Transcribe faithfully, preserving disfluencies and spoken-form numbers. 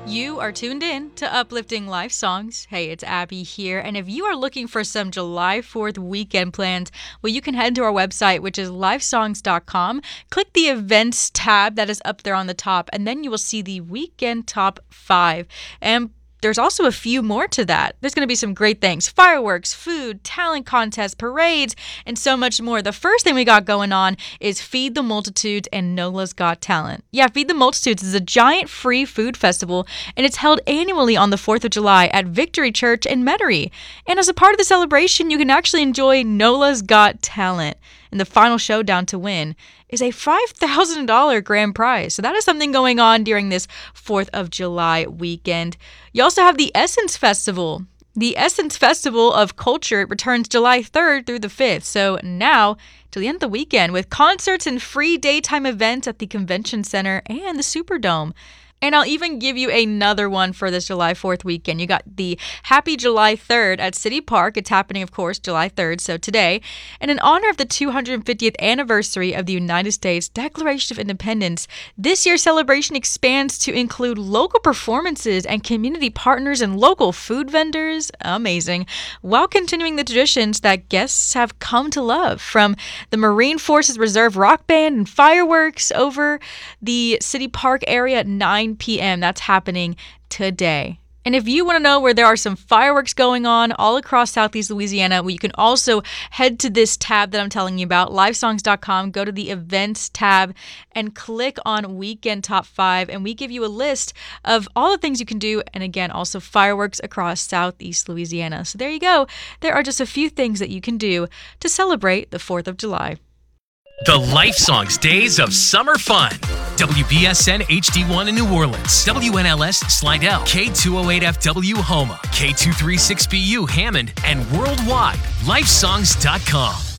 You are tuned in to Uplifting Life Songs. Hey, it's Abby here. And if you are looking for some July fourth weekend plans, well, you can head to our website, which is lifesongs dot com. Click the events tab that is up there on the top, and then you will see the weekend top five. And there's also a few more to that. There's going to be some great things. Fireworks, food, talent contests, parades, and so much more. The first thing we got going on is Feed the Multitudes and NOLA's Got Talent. Yeah, Feed the Multitudes is a giant free food festival, and it's held annually on the fourth of July at Victory Church in Metairie. And as a part of the celebration, you can actually enjoy NOLA's Got Talent. And the final showdown to win is a five thousand dollars grand prize. So that is something going on during this fourth of July weekend. You also have the Essence Festival. The Essence Festival of Culture returns July third through the fifth. So now to the end of the weekend with concerts and free daytime events at the Convention Center and the Superdome. And I'll even give you another one for this July fourth weekend. You got the Happy July third at City Park. It's happening, of course, July third, so today. And in honor of the two hundred fiftieth anniversary of the United States Declaration of Independence, this year's celebration expands to include local performances and community partners and local food vendors. Amazing. While continuing the traditions that guests have come to love, from the Marine Forces Reserve Rock Band and fireworks over the City Park area at nine p.m. That's happening today. And if you want to know where there are some fireworks going on all across Southeast Louisiana, well, you can also head to this tab that I'm telling you about, lifesongs dot com, go to the events tab and click on Weekend Top five, and we give you a list of all the things you can do, and again, also fireworks across Southeast Louisiana. So there you go. There are just a few things that you can do to celebrate the fourth of July. The Life Songs Days of Summer Fun. W B S N H D one in New Orleans, W N L S Slidell, K two oh eight F W Houma, K two thirty-six B U Hammond, and worldwide, lifesongs dot com.